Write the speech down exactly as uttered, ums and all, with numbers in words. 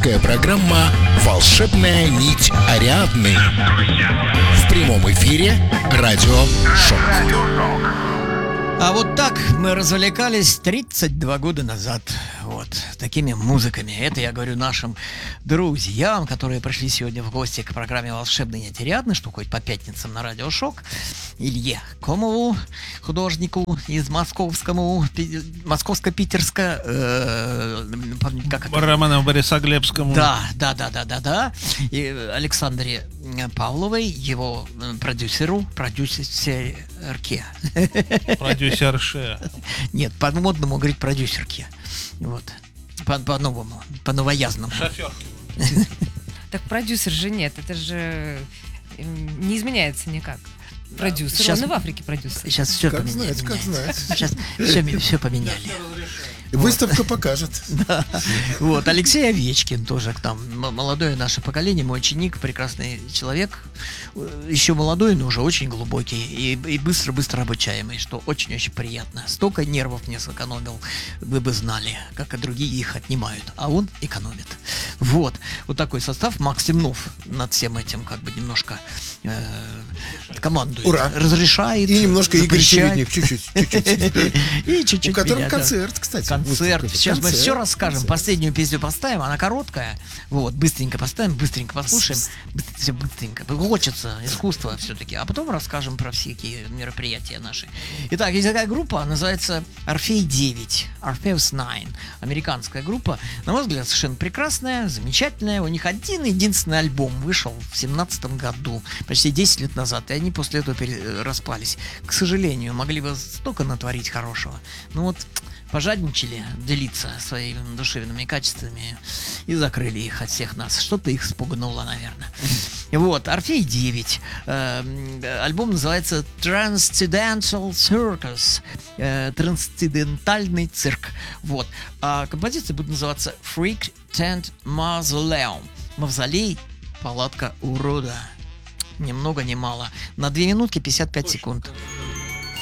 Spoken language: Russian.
Авторская программа «Волшебная нить Ариадны». В прямом эфире радио «Шок». А вот так мы развлекались тридцать два года назад. Вот, такими музыками. Это я говорю нашим друзьям, которые пришли сегодня в гости к программе «Волшебная нить Ариадны», что ходит по пятницам на радио «Шок». Илье Комову, художнику из московскому, московско-питерска, э, как это? Роману Борисоглебскому. Да, да, да, да, да, да. И Александре Павловой, его продюсеру, продюсерке. Продюсерше. Нет, по-модному говорить продюсерке. Вот. По- По-новому, по-новоязному. Шофер. Так продюсер же нет, это же не изменяется никак. Продюсер, Сейчас- он и в Африке продюсер. Сейчас все Как поменяли. знать, как знать. Сейчас все, все поменяли. Выставка покажет. Да. Вот, Алексей Овечкин тоже к нам. М- Молодое наше поколение, мой ученик, прекрасный человек. Э, Еще молодой, но уже очень глубокий и, и быстро-быстро обучаемый, что очень-очень приятно. Столько нервов мне сэкономил, вы бы знали, как и другие их отнимают. А он экономит. Вот. Вот такой состав. Макс Темнов над всем этим как бы немножко э, командует. Ура. Разрешает. И немножко Игорь запрещает. Чередник, чуть-чуть, чуть-чуть. И чуть-чуть У которого меня, да. концерт, кстати. Концерт. выставка. Сейчас мы Концерт, все расскажем. концерт. Последнюю песню поставим, она короткая. Вот, быстренько поставим, быстренько послушаем. Все быстренько. Хочется искусства все-таки. А потом расскажем про всякие мероприятия наши. Итак, есть такая группа, называется Орфей девять. Orpheus девять. Американская группа. На мой взгляд, совершенно прекрасная, замечательная. У них один единственный альбом вышел в семнадцатом году, почти десять лет назад. И они после этого пере- распались. К сожалению, могли бы столько натворить хорошего. Ну вот, пожадничали делиться своими душевными качествами и закрыли их от всех нас. Что-то их спугнуло, наверное. Вот, Орфей девять. Эм, Альбом называется Transcendental Circus. Э, Трансцендентальный цирк. Вот. А композиция будет называться Freak Tent Mausoleum. Мавзолей, палатка урода. Ни много ни мало. На две минутки пятьдесят пять секунд.